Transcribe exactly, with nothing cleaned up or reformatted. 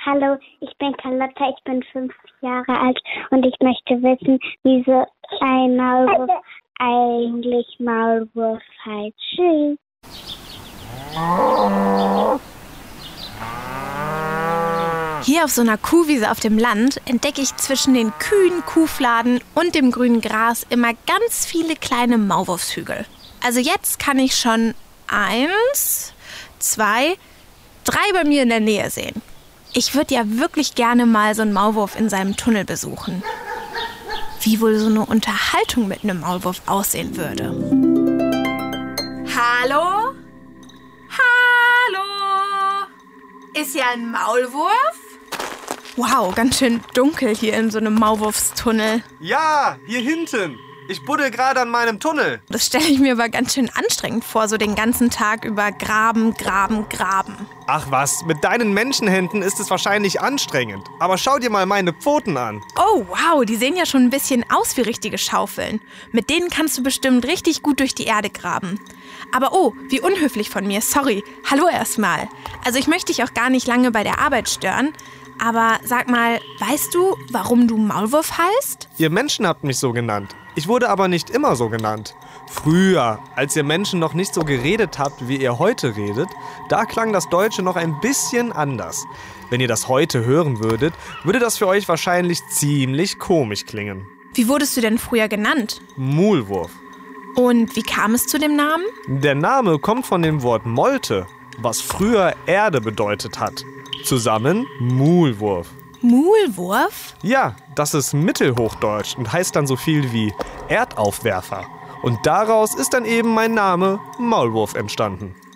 Hallo, ich bin Carlotta, ich bin fünf Jahre alt und ich möchte wissen, wieso ein Maulwurf eigentlich Maulwurf heißt. Tschüss. Hier auf so einer Kuhwiese auf dem Land entdecke ich zwischen den Kühen, Kuhfladen und dem grünen Gras immer ganz viele kleine Maulwurfshügel. Also jetzt kann ich schon eins, zwei, drei bei mir in der Nähe sehen. Ich würde ja wirklich gerne mal so einen Maulwurf in seinem Tunnel besuchen. Wie wohl so eine Unterhaltung mit einem Maulwurf aussehen würde. Hallo? Hallo? Ist ja ein Maulwurf? Wow, ganz schön dunkel hier in so einem Maulwurfstunnel. Ja, hier hinten. Ich buddel gerade an meinem Tunnel. Das stelle ich mir aber ganz schön anstrengend vor, so den ganzen Tag über graben, graben, graben. Ach was, mit deinen Menschenhänden ist es wahrscheinlich anstrengend. Aber schau dir mal meine Pfoten an. Oh, wow, die sehen ja schon ein bisschen aus wie richtige Schaufeln. Mit denen kannst du bestimmt richtig gut durch die Erde graben. Aber oh, wie unhöflich von mir, sorry. Hallo erstmal. Also ich möchte dich auch gar nicht lange bei der Arbeit stören. Aber sag mal, weißt du, warum du Maulwurf heißt? Ihr Menschen habt mich so genannt. Ich wurde aber nicht immer so genannt. Früher, als ihr Menschen noch nicht so geredet habt, wie ihr heute redet, da klang das Deutsche noch ein bisschen anders. Wenn ihr das heute hören würdet, würde das für euch wahrscheinlich ziemlich komisch klingen. Wie wurdest du denn früher genannt? Maulwurf. Und wie kam es zu dem Namen? Der Name kommt von dem Wort Molte, was früher Erde bedeutet hat. Zusammen Maulwurf. Maulwurf? Ja, das ist Mittelhochdeutsch und heißt dann so viel wie Erdaufwerfer. Und daraus ist dann eben mein Name Maulwurf entstanden.